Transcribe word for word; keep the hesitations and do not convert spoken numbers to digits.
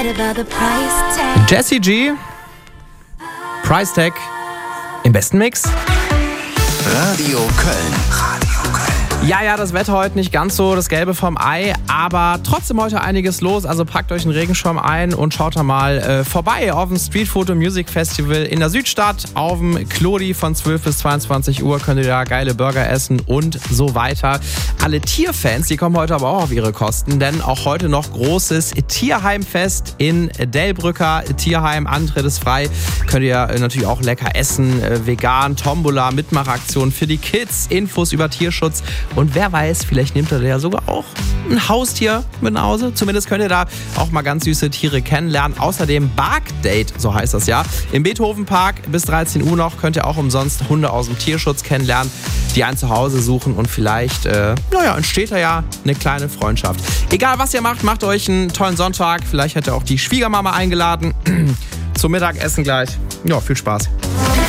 Jessie G, Price Tag im besten Mix. Radio Köln. Radio Köln. Ja, ja, das Wetter heute nicht ganz so das Gelbe vom Ei, aber trotzdem heute einiges los. Also packt euch einen Regenschirm ein und schaut da mal äh, vorbei auf dem Street Photo Music Festival in der Südstadt. Auf dem Klodi von zwölf bis zweiundzwanzig Uhr könnt ihr da geile Burger essen und so weiter. Alle Tierfans, die kommen heute aber auch auf ihre Kosten, denn auch heute noch großes Tierheimfest in Delbrücker Tierheim. Antritt ist frei. Könnt ihr natürlich auch lecker essen, äh, vegan, Tombola, Mitmachaktion für die Kids, Infos über Tierschutz. Und wer weiß, vielleicht nehmt ihr ja sogar auch ein Haustier mit nach Hause. Zumindest könnt ihr da auch mal ganz süße Tiere kennenlernen. Außerdem Barkdate, so heißt das ja. Im Beethovenpark bis dreizehn Uhr noch könnt ihr auch umsonst Hunde aus dem Tierschutz kennenlernen, die ein Zuhause suchen und vielleicht, äh, naja, entsteht da ja eine kleine Freundschaft. Egal was ihr macht, macht euch einen tollen Sonntag. Vielleicht hätte auch die Schwiegermama eingeladen zum Mittagessen gleich. Ja, viel Spaß.